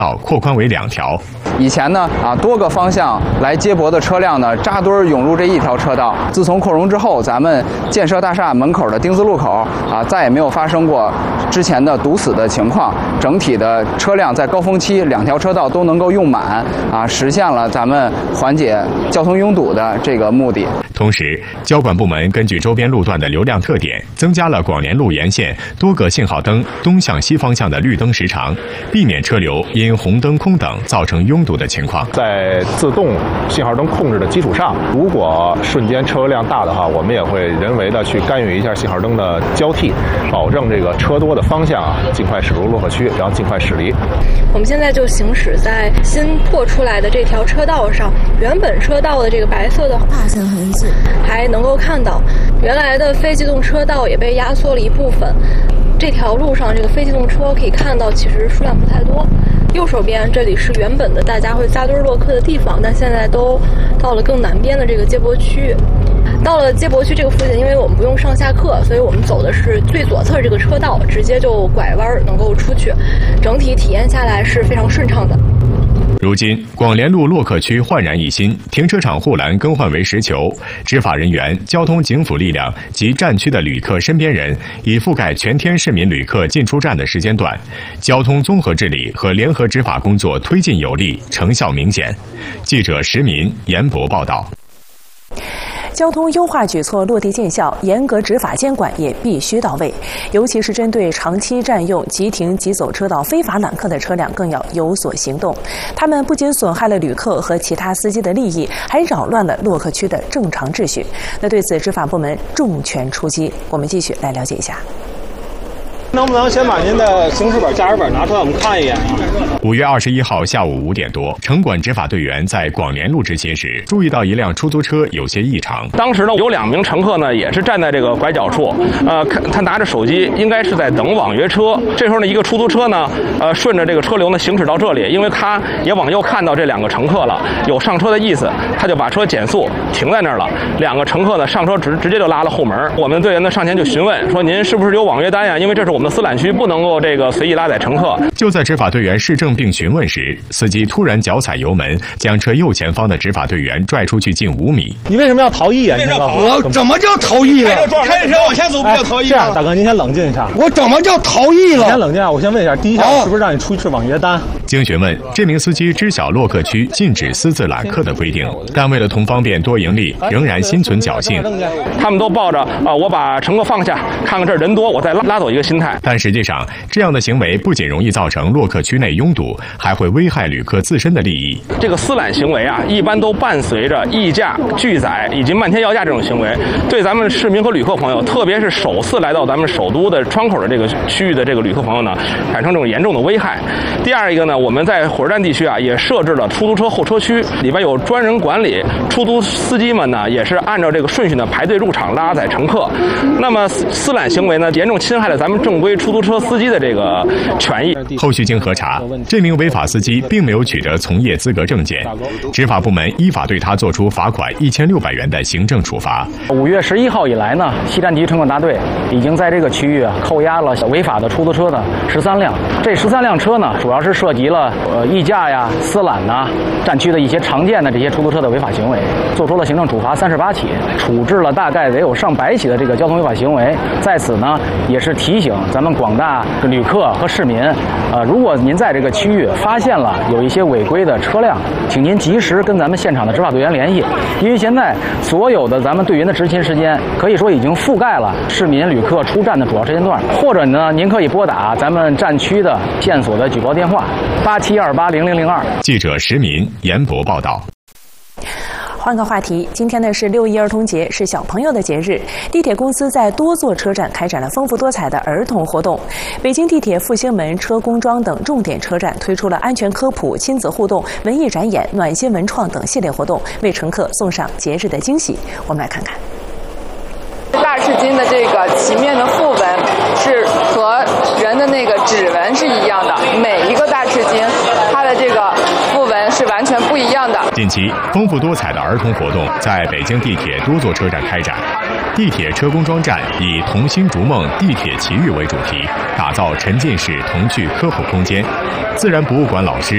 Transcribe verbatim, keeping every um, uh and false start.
道扩宽为两条。 以前呢，啊，多个方向来接驳的车辆呢，扎堆涌入这一条车道。自从扩容之后，咱们建设大厦门口的丁字路口啊，再也没有发生过之前的堵死的情况。整体的车辆在高峰期两条车道都能够用满，啊，实现了咱们缓解交通拥堵的这个目的。 同时，交管部门根据周边路段的流量特点，增加了广联路沿线多个信号灯东向西方向的绿灯时长，避免车流因红灯空等造成拥堵的情况。 在自动信号灯控制的基础上，如果瞬间车流量大的话，我们也会人为的去干预一下信号灯的交替，保证这个车多的方向啊尽快驶入洛克区，然后尽快驶离。 我们现在就行驶在新拓出来的这条车道上，原本车道的这个白色的划线痕迹还能够看到，原来的非机动车道也被压缩了一部分。这条路上这个非机动车可以看到，其实数量不太多。右手边这里是原本的大家会扎堆落客的地方，但现在都到了更南边的这个接驳区。到了接驳区这个附近，因为我们不用上下客，所以我们走的是最左侧这个车道，直接就拐弯能够出去，整体体验下来是非常顺畅的。 如今，广联路洛克区焕然一新，停车场护栏更换为石球，执法人员、交通警辅力量及站区的旅客身边人，已覆盖全天市民旅客进出站的时间段，交通综合治理和联合执法工作推进有力，成效明显。记者石民、严博报道。 交通优化举措落地见效，严格执法监管也必须到位。尤其是针对长期占用急停急走车道非法揽客的车辆，更要有所行动。他们不仅损害了旅客和其他司机的利益，还扰乱了洛克区的正常秩序。那对此，执法部门重拳出击。我们继续来了解一下。 能不能先把您的行驶本、驾驶本拿出来，我们看一眼啊？ 五月二十一号下午五点多，城管执法队员在广联路执勤时，注意到一辆出租车有些异常。 当时呢，有两名乘客呢，也是站在这个拐角处，呃，他拿着手机，应该是在等网约车。这时候呢，一个出租车呢，呃，顺着这个车流呢行驶到这里，因为他也往右看到这两个乘客了，有上车的意思，他就把车减速停在那儿了。两个乘客呢上车直直接就拉了后门。我们队员呢上前就询问说：“您是不是有网约单呀？因为这是我们。”我们的私揽区不能够这个随意拉载乘客。 就在执法队员市政并询问时，司机突然脚踩油门，将车右前方的执法队员拽出去近五米。 你为什么要逃逸啊？你我怎么叫逃逸了？ 开车往前走不叫逃逸。这样，大哥，您先冷静一下。 我怎么叫逃逸了？ 先冷静啊！我先问一下，第一项是不是让你出示网约单？ 经询问，这名司机知晓洛克区禁止私自揽客的规定，但为了图方便多盈利，仍然心存侥幸。 他们都抱着啊、呃，我把乘客放下，看看这人多，我再拉拉走一个心态。 但实际上，这样的行为不仅容易造成洛克区内拥堵，还会危害旅客自身的利益。 这个私揽行为啊，一般都伴随着溢价、拒载以及漫天要价这种行为，对咱们市民和旅客朋友，特别是首次来到咱们首都的窗口的这个区域的这个旅客朋友呢，产生这种严重的危害。第二一个呢，我们在火车站地区啊，也设置了出租车候车区，里边有专人管理，出租司机们呢，也是按照这个顺序呢排队入场拉载乘客。那么私揽行为呢，严重侵害了咱们正规出租车司机的这个权益。 后续经核查，这名违法司机并没有取得从业资格证件，执法部门依法对他作出罚款一千六百元的行政处罚。 五月十一号以来呢，西站地区城管大队已经在这个区域扣押了违法的出租车呢十三辆。这十三辆车呢，主要是涉及了呃溢价呀、私揽呐、站区的一些常见的这些出租车的违法行为，做出了行政处罚三十八起，处置了大概得有上百起的这个交通违法行为。在此呢，也是提醒咱们广大旅客和市民，呃，如果您在这个区域发现了有一些违规的车辆，请您及时跟咱们现场的执法队员联系，因为现在所有的咱们队员的执勤时间可以说已经覆盖了市民旅客出站的主要时间段，或者呢，您可以拨打咱们站区的线索的举报电话八七二八零零零二。 记者石民、严博报道。 换个话题，今天呢是六一儿童节，是小朋友的节日。地铁公司在多座车站开展了丰富多彩的儿童活动。北京地铁复兴门、车公庄等重点车站推出了安全科普、亲子互动、文艺展演、暖心文创等系列活动，为乘客送上节日的惊喜。我们来看看。 大赤金的这个旗面的副纹是和人的那个指纹是一样的，每一个大赤金它的这个副纹是完全不一样的。 近期，丰富多彩的儿童活动在北京地铁多座车站开展。地铁车公庄站以童心逐梦地铁奇遇为主题，打造沉浸式童趣科普空间。自然博物馆老师